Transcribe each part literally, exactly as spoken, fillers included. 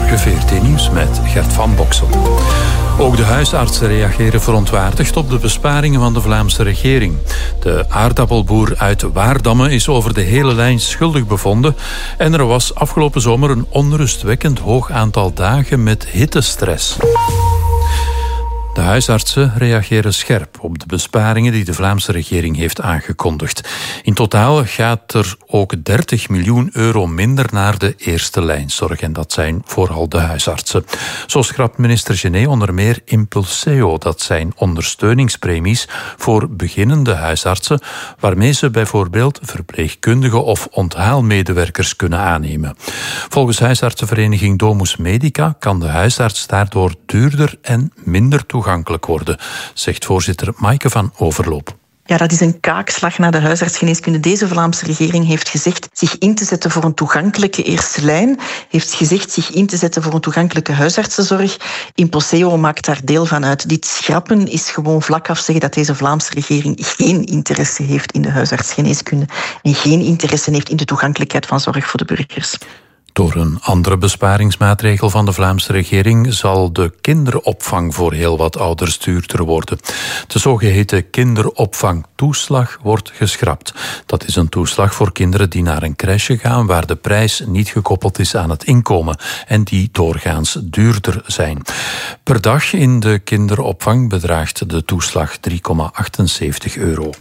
Goedemorgen, V R T Nieuws met Gert van Boksel. Ook de huisartsen reageren verontwaardigd op de besparingen van de Vlaamse regering. De aardappelboer uit Waardamme is over de hele lijn schuldig bevonden en er was afgelopen zomer een onrustwekkend hoog aantal dagen met hittestress. De huisartsen reageren scherp op de besparingen die de Vlaamse regering heeft aangekondigd. In totaal gaat er ook dertig miljoen euro minder naar de eerste lijnzorg. En dat zijn vooral de huisartsen. Zo schrapt minister Genet onder meer Impulseo. Dat zijn ondersteuningspremies voor beginnende huisartsen, waarmee ze bijvoorbeeld verpleegkundigen of onthaalmedewerkers kunnen aannemen. Volgens huisartsenvereniging Domus Medica kan de huisarts daardoor duurder en minder toegankelijk worden, zegt voorzitter Maaike van Overloop. Ja, dat is een kaakslag naar de huisartsgeneeskunde. Deze Vlaamse regering heeft gezegd zich in te zetten voor een toegankelijke eerste lijn, heeft gezegd zich in te zetten voor een toegankelijke huisartsenzorg. Impulseo maakt daar deel van uit. Dit schrappen is gewoon vlak af zeggen dat deze Vlaamse regering geen interesse heeft in de huisartsgeneeskunde en geen interesse heeft in de toegankelijkheid van zorg voor de burgers. Door een andere besparingsmaatregel van de Vlaamse regering zal de kinderopvang voor heel wat ouders duurder worden. De zogeheten kinderopvangtoeslag wordt geschrapt. Dat is een toeslag voor kinderen die naar een crèche gaan waar de prijs niet gekoppeld is aan het inkomen en die doorgaans duurder zijn. Per dag in de kinderopvang bedraagt de toeslag drie komma achtenzeventig euro.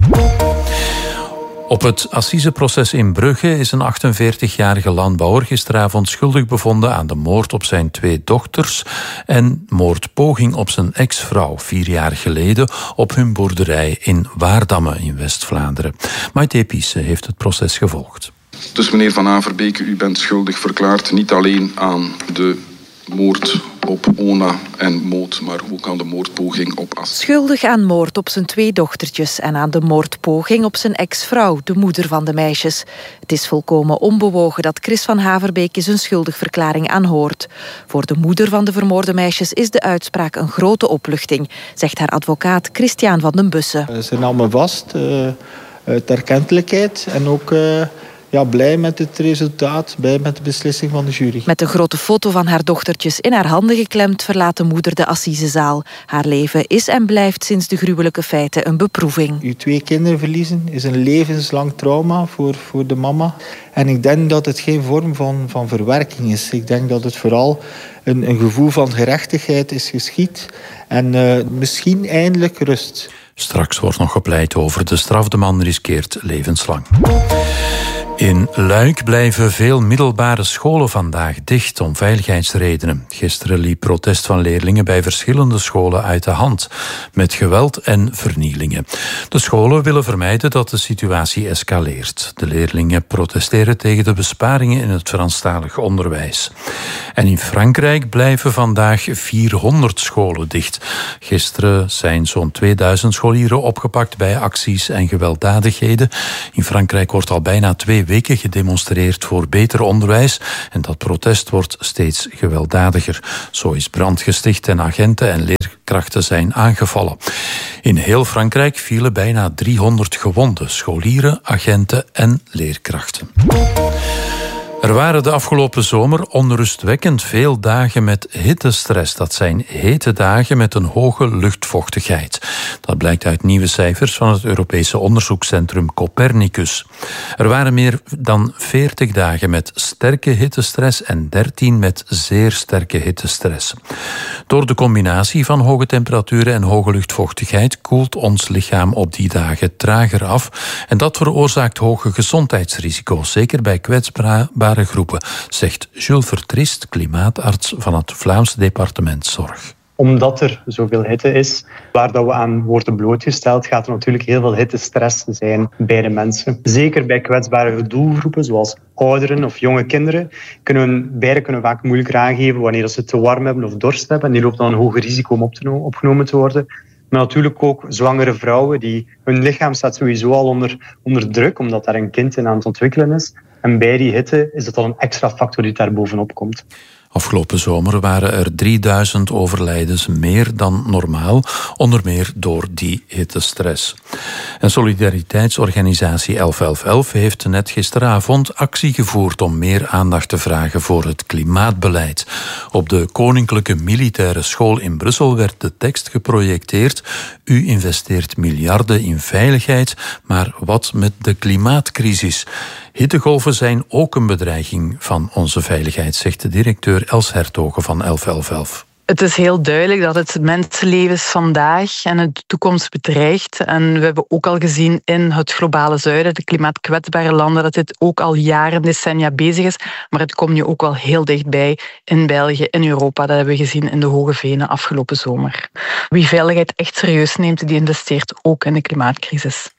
Op het assiseproces in Brugge is een achtenveertigjarige landbouwer gisteravond schuldig bevonden aan de moord op zijn twee dochters en moordpoging op zijn ex-vrouw vier jaar geleden op hun boerderij in Waardamme in West-Vlaanderen. Maite Piesse heeft het proces gevolgd. Dus meneer Van Averbeek, u bent schuldig verklaard niet alleen aan de moord op Ona en Moot, maar ook aan de moordpoging op As. Schuldig aan moord op zijn twee dochtertjes en aan de moordpoging op zijn ex-vrouw, de moeder van de meisjes. Het is volkomen onbewogen dat Chris Van Haverbeek zijn schuldigverklaring aanhoort. Voor de moeder van de vermoorde meisjes is de uitspraak een grote opluchting, zegt haar advocaat Christian van den Bussen. Ze nam me vast uh, uit erkentelijkheid en ook Uh... Ja, blij met het resultaat, blij met de beslissing van de jury. Met een grote foto van haar dochtertjes in haar handen geklemd verlaat de moeder de assisezaal. Haar leven is en blijft sinds de gruwelijke feiten een beproeving. Uw twee kinderen verliezen is een levenslang trauma voor, voor de mama. En ik denk dat het geen vorm van, van verwerking is. Ik denk dat het vooral een, een gevoel van gerechtigheid is geschied. En uh, misschien eindelijk rust. Straks wordt nog gepleit over de straf. De man riskeert levenslang. In Luik blijven veel middelbare scholen vandaag dicht om veiligheidsredenen. Gisteren liep protest van leerlingen bij verschillende scholen uit de hand, met geweld en vernielingen. De scholen willen vermijden dat de situatie escaleert. De leerlingen protesteren tegen de besparingen in het Franstalig onderwijs. En in Frankrijk blijven vandaag vierhonderd scholen dicht. Gisteren zijn zo'n tweeduizend scholieren opgepakt bij acties en gewelddadigheden. In Frankrijk wordt al bijna twee weken gedemonstreerd voor beter onderwijs en dat protest wordt steeds gewelddadiger. Zo is brand gesticht en agenten en leerkrachten zijn aangevallen. In heel Frankrijk vielen bijna driehonderd gewonden, scholieren, agenten en leerkrachten. Er waren de afgelopen zomer onrustwekkend veel dagen met hittestress. Dat zijn hete dagen met een hoge luchtvochtigheid. Dat blijkt uit nieuwe cijfers van het Europese onderzoekscentrum Copernicus. Er waren meer dan veertig dagen met sterke hittestress en dertien met zeer sterke hittestress. Door de combinatie van hoge temperaturen en hoge luchtvochtigheid koelt ons lichaam op die dagen trager af. En dat veroorzaakt hoge gezondheidsrisico's, zeker bij kwetsbare groepen, zegt Jules Vertriest, klimaatarts van het Vlaams departement Zorg. Omdat er zoveel hitte is, waar dat we aan worden blootgesteld, gaat er natuurlijk heel veel hittestress zijn bij de mensen. Zeker bij kwetsbare doelgroepen, zoals ouderen of jonge kinderen, kunnen we, beide kunnen vaak moeilijker aangeven wanneer ze te warm hebben of dorst hebben. En die lopen dan een hoger risico om op te, opgenomen te worden. Maar natuurlijk ook zwangere vrouwen, die hun lichaam staat sowieso al onder, onder druk, omdat daar een kind in aan het ontwikkelen is. En bij die hitte is het al een extra factor die daar bovenop komt. Afgelopen zomer waren er drieduizend overlijdens meer dan normaal, onder meer door die hittestress. En solidariteitsorganisatie elf elf elf heeft net gisteravond actie gevoerd om meer aandacht te vragen voor het klimaatbeleid. Op de Koninklijke Militaire School in Brussel werd de tekst geprojecteerd: u investeert miljarden in veiligheid, maar wat met de klimaatcrisis? Hittegolven zijn ook een bedreiging van onze veiligheid, zegt de directeur Els Hertogen van elf elf elf. Het is heel duidelijk dat het mensenlevens vandaag en de toekomst bedreigt. En we hebben ook al gezien in het globale zuiden, de klimaatkwetsbare landen, dat dit ook al jaren, decennia bezig is. Maar het komt nu ook wel heel dichtbij in België, in Europa. Dat hebben we gezien in de Hoge Venen afgelopen zomer. Wie veiligheid echt serieus neemt, die investeert ook in de klimaatcrisis.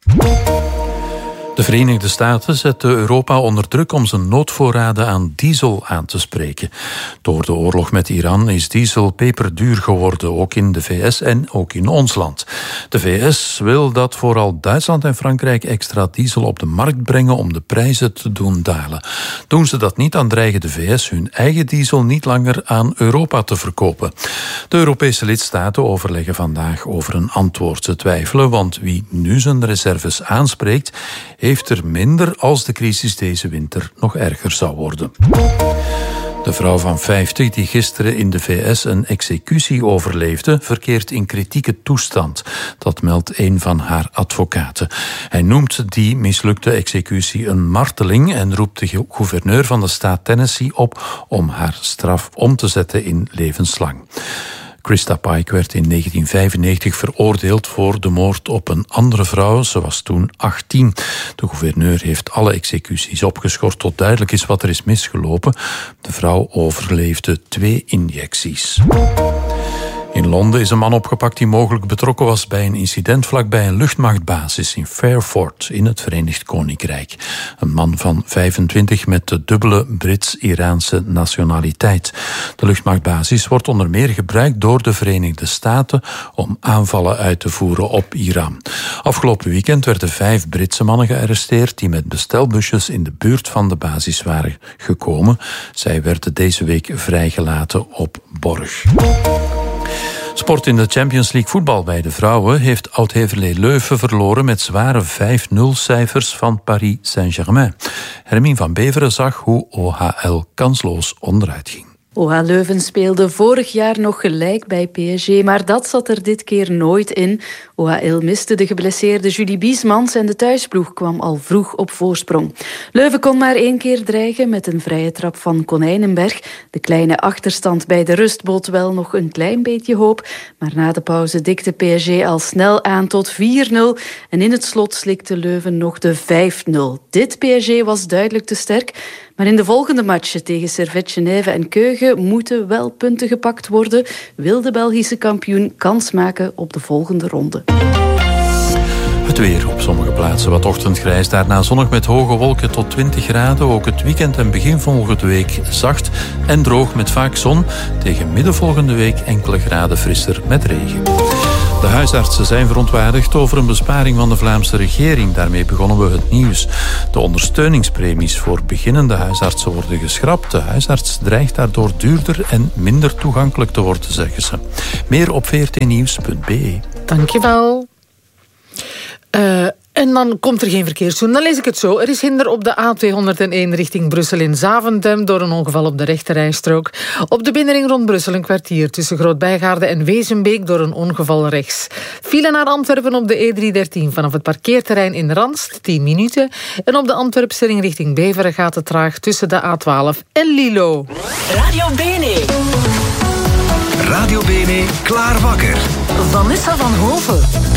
De Verenigde Staten zetten Europa onder druk om zijn noodvoorraden aan diesel aan te spreken. Door de oorlog met Iran is diesel peperduur geworden, ook in de V S en ook in ons land. De V S wil dat vooral Duitsland en Frankrijk extra diesel op de markt brengen om de prijzen te doen dalen. Doen ze dat niet, dan dreigen de V S hun eigen diesel niet langer aan Europa te verkopen. De Europese lidstaten overleggen vandaag over een antwoord. Ze twijfelen, want wie nu zijn reserves aanspreekt, heeft er minder als de crisis deze winter nog erger zou worden. De vrouw van vijftig die gisteren in de V S een executie overleefde, verkeert in kritieke toestand. Dat meldt een van haar advocaten. Hij noemt die mislukte executie een marteling en roept de gouverneur van de staat Tennessee op om haar straf om te zetten in levenslang. Krista Pike werd in negentien vijfennegentig veroordeeld voor de moord op een andere vrouw. Ze was toen achttien. De gouverneur heeft alle executies opgeschort tot duidelijk is wat er is misgelopen. De vrouw overleefde twee injecties. In Londen is een man opgepakt die mogelijk betrokken was bij een incident vlakbij een luchtmachtbasis in Fairford in het Verenigd Koninkrijk. Een man van vijfentwintig met de dubbele Brits-Iraanse nationaliteit. De luchtmachtbasis wordt onder meer gebruikt door de Verenigde Staten om aanvallen uit te voeren op Iran. Afgelopen weekend werden vijf Britse mannen gearresteerd die met bestelbusjes in de buurt van de basis waren gekomen. Zij werden deze week vrijgelaten op borg. Sport in de Champions League voetbal bij de vrouwen heeft Oud-Heverlee Leuven verloren met zware vijf nul cijfers van Paris Saint-Germain. Hermine van Beveren zag hoe O H L kansloos onderuit ging. O H Leuven speelde vorig jaar nog gelijk bij P S G, maar dat zat er dit keer nooit in. O H L miste de geblesseerde Julie Biesmans en de thuisploeg kwam al vroeg op voorsprong. Leuven kon maar één keer dreigen met een vrije trap van Konijnenberg. De kleine achterstand bij de rust bood wel nog een klein beetje hoop, maar na de pauze dikte P S G al snel aan tot vier nul en in het slot slikte Leuven nog de vijf nul. Dit P S G was duidelijk te sterk, maar in de volgende matchen tegen Servette Genève en Keugen moeten wel punten gepakt worden. Wil de Belgische kampioen kans maken op de volgende ronde. Het weer op sommige plaatsen wat ochtendgrijs, daarna zonnig met hoge wolken tot twintig graden. Ook het weekend en begin volgende week zacht en droog met vaak zon. Tegen midden volgende week enkele graden frisser met regen. De huisartsen zijn verontwaardigd over een besparing van de Vlaamse regering. Daarmee begonnen we het nieuws. De ondersteuningspremies voor beginnende huisartsen worden geschrapt. De huisarts dreigt daardoor duurder en minder toegankelijk te worden, zeggen ze. Meer op v r t nieuws punt b e. Dankjewel. Uh, en dan komt er geen verkeerszoen. Dan lees ik het zo. Er is hinder op de A tweehonderdéén richting Brussel in Zaventem door een ongeval op de rechterrijstrook. Op de binnenring rond Brussel een kwartier tussen Groot-Bijgaarde en Wezenbeek door een ongeval rechts. File naar Antwerpen op de E driehonderddertien vanaf het parkeerterrein in Ranst, tien minuten. En op de Antwerpse ring richting Beveren gaat het traag tussen de A twaalf en Lilo. Radio Bene. Radio Bene, klaar wakker. Vanessa van Hoven.